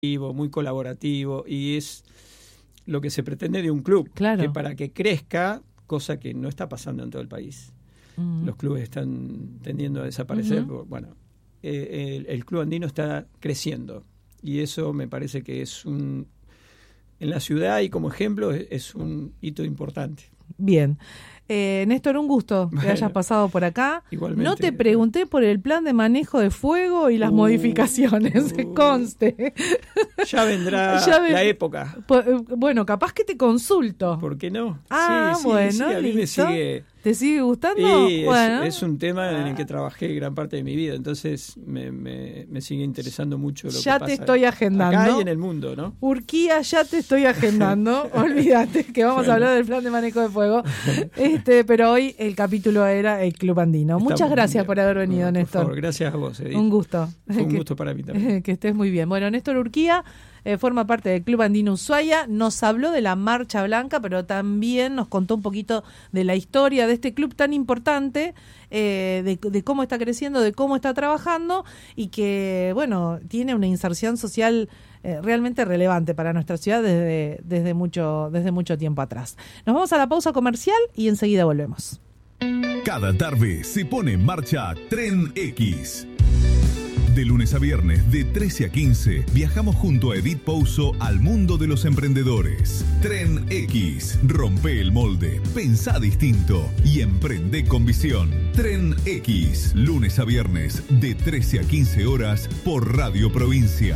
muy colaborativo, y es lo que se pretende de un club, claro, que para que crezca, cosa que no está pasando en todo el país. Los clubes están tendiendo a desaparecer. Bueno, el Club Andino está creciendo, y eso me parece que es en la ciudad y como ejemplo es un hito importante. Bien. Néstor, un gusto que hayas pasado por acá. Igualmente. No te pregunté por el plan de manejo de fuego y las modificaciones, conste. Ya vendrá la época. Bueno, capaz que te consulto. ¿Por qué no? Sí, bueno, a mí me sigue. ¿Te sigue gustando? Sí, bueno. es un tema en el que trabajé gran parte de mi vida, entonces me sigue interesando mucho lo que pasa. Ya te estoy agendando. Acá y en el mundo, ¿no? Urquía, ya te estoy agendando. Olvídate que vamos a hablar del plan de manejo de fuego. Pero hoy el capítulo era el Club Andino. Muchas gracias por haber venido, Néstor. Por favor, gracias a vos, Edith. Un gusto. Fue un gusto para mí también. Que estés muy bien. Bueno, Néstor Urquía forma parte del Club Andino Ushuaia, nos habló de la Marcha Blanca, pero también nos contó un poquito de la historia de este club tan importante, de cómo está creciendo, de cómo está trabajando, y que, bueno, tiene una inserción social realmente relevante para nuestra ciudad desde mucho tiempo atrás. Nos vamos a la pausa comercial y enseguida volvemos. Cada tarde se pone en marcha Tren X. De lunes a viernes, de 13 a 15, viajamos junto a Edith Pouso al mundo de los emprendedores. Tren X. Rompe el molde, pensá distinto y emprende con visión. Tren X. Lunes a viernes, de 13 a 15 horas, por Radio Provincia.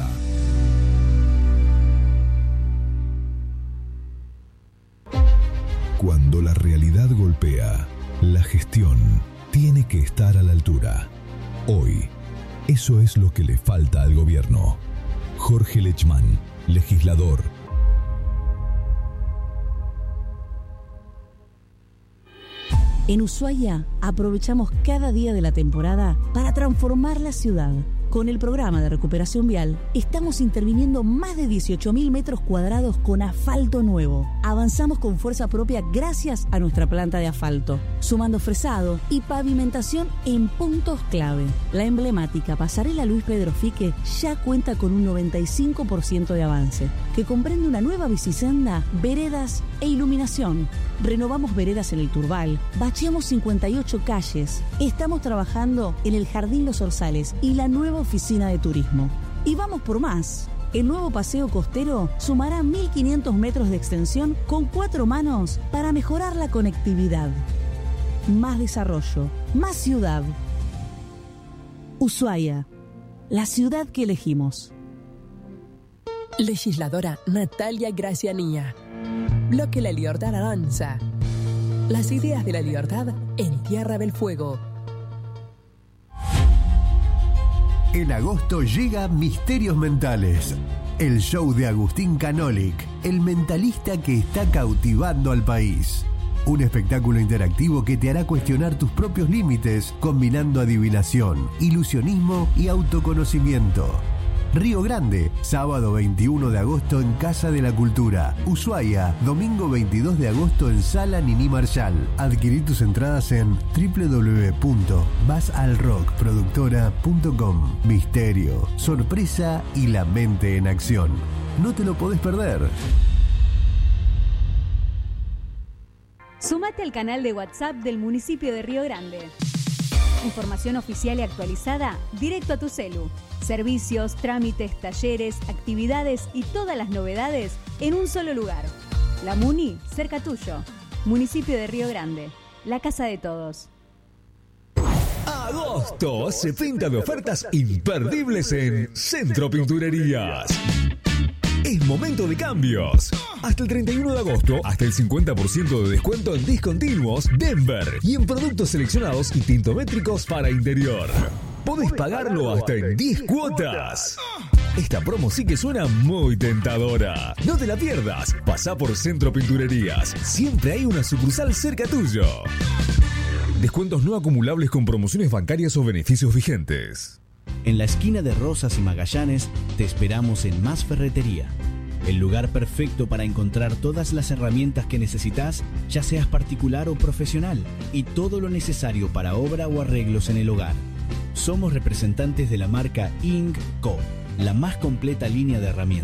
Cuando la realidad golpea, la gestión tiene que estar a la altura. Hoy, eso es lo que le falta al gobierno. Jorge Lechman, legislador. En Ushuaia aprovechamos cada día de la temporada para transformar la ciudad. Con el programa de recuperación vial, estamos interviniendo más de 18.000 metros cuadrados con asfalto nuevo. Avanzamos con fuerza propia gracias a nuestra planta de asfalto, sumando fresado y pavimentación en puntos clave. La emblemática pasarela Luis Pedro Fique ya cuenta con un 95% de avance, que comprende una nueva bicisenda, veredas e iluminación. Renovamos veredas en el Turbal, bacheamos 58 calles. Estamos trabajando en el Jardín Los Orzales y la nueva oficina de turismo. Y vamos por más. El nuevo paseo costero sumará 1.500 metros de extensión con 4 manos para mejorar la conectividad. Más desarrollo, más ciudad. Ushuaia, la ciudad que elegimos. Legisladora Natalia Gracianía. Bloque La Libertad avanza. Las ideas de la libertad en Tierra del Fuego. En agosto llega Misterios Mentales, el show de Agustín Canolic, el mentalista que está cautivando al país. Un espectáculo interactivo que te hará cuestionar tus propios límites, combinando adivinación, ilusionismo y autoconocimiento. Río Grande, sábado 21 de agosto en Casa de la Cultura. Ushuaia, domingo 22 de agosto en Sala Nini Marshall. Adquirí tus entradas en www.basalrockproductora.com. Misterio, sorpresa y la mente en acción. No te lo podés perder. Sumate al canal de WhatsApp del municipio de Río Grande. Información oficial y actualizada directo a tu celu. Servicios, trámites, talleres, actividades y todas las novedades en un solo lugar. La Muni, cerca tuyo. Municipio de Río Grande. La casa de todos. Agosto se pinta de ofertas imperdibles en Centro Pinturerías. Es momento de cambios. Hasta el 31 de agosto, hasta el 50% de descuento en discontinuos Denver y en productos seleccionados y tintométricos para interior. Podés pagarlo hasta en 10 cuotas. Esta promo sí que suena muy tentadora. No te la pierdas. Pasá por Centro Pinturerías. Siempre hay una sucursal cerca tuyo. Descuentos no acumulables con promociones bancarias o beneficios vigentes. En la esquina de Rosas y Magallanes te esperamos en Más Ferretería. El lugar perfecto para encontrar todas las herramientas que necesitas, ya seas particular o profesional, y todo lo necesario para obra o arreglos en el hogar. Somos representantes de la marca Ing Co. la más completa línea de herramientas.